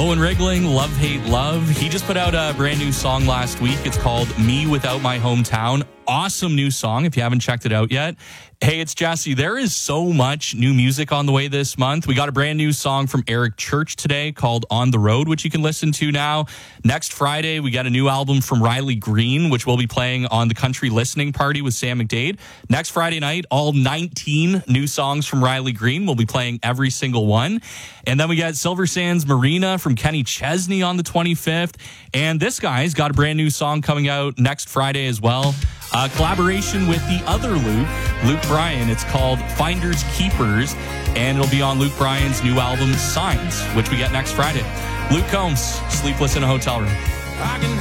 Owen Rigling, Love, Hate, Love. He just put out a brand new song last week. It's called Me Without My Hometown. Awesome new song if you haven't checked it out yet. Hey, it's Jesse. There is so much new music on the way this month. We got a brand new song from Eric Church today called On the Road, which you can listen to now. Next Friday, we got a new album from Riley Green, which we'll be playing on the Country Listening Party with Sam McDade. Next Friday night, all 19 new songs from Riley Green. We'll be playing every single one. And then we got Silver Sands Marina from Kenny Chesney on the 25th. And this guy's got a brand new song coming out next Friday as well. Collaboration with the other Luke Bryan. It's called Finders Keepers, and it'll be on Luke Bryan's new album, Signs, which we get next Friday. Luke Combs, Sleepless in a Hotel Room.